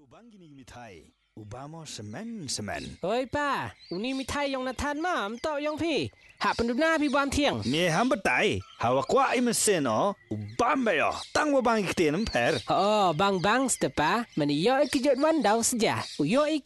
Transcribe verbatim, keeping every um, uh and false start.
Ubang gini mi Thai. Ubamo semen semen. Oi pa, uni mi Thai yang natan mam tok yang pi. Hak pendudna pi buam tiang. Ni hamba tai. Hawa kwa imesen o. Ubam bayo. Tang wabang ikte namper. Oh, bang bang stepa, mani yo ikijot wan daw saja. Uyo